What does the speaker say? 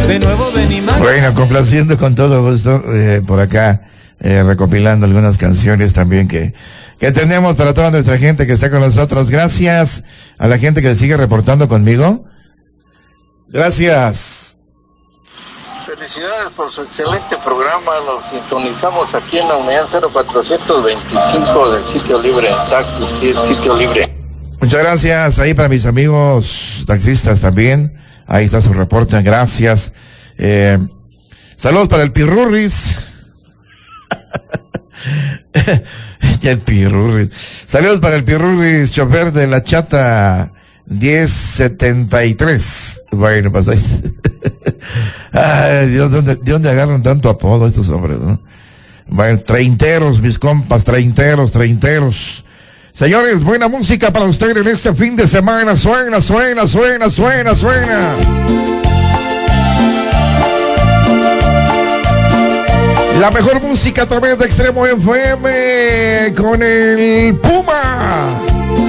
De nuevo venimos. Bueno, complaciendo con todo gusto, por acá, recopilando algunas canciones también que tenemos para toda nuestra gente que está con nosotros. Gracias a la gente que sigue reportando conmigo. Gracias. Felicidades por su excelente programa. Nos sintonizamos aquí en la unidad 0425 del sitio libre en taxis y el sitio libre. Muchas gracias ahí para mis amigos taxistas también. Ahí está su reporte, gracias. Saludos para el Pirurris. Ya el Pirurris. Saludos para el Pirurris, chofer de la Chata 1073. Bueno, pues ahí. Ay, Dios, ¿de dónde agarran tanto apodo estos hombres, no? Bueno, treinteros, mis compas, treinteros. Señores, buena música para ustedes en este fin de semana. Suena. La mejor música a través de Extremo FM con el Puma.